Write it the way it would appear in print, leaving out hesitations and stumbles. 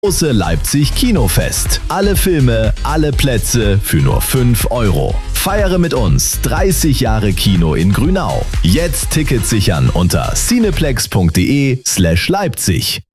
Große Leipzig Kinofest. Alle Filme, alle Plätze für nur 5 €. Feiere mit uns 30 Jahre Kino in Grünau. Jetzt Tickets sichern unter cineplex.de/Leipzig.